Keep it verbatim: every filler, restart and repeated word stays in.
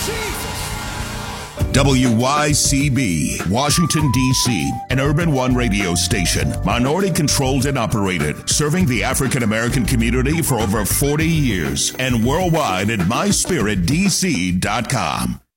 W Y C B, Washington, D C, an Urban One radio station, minority-controlled and operated, serving the African-American community for over forty years, and worldwide at my spirit d c dot com.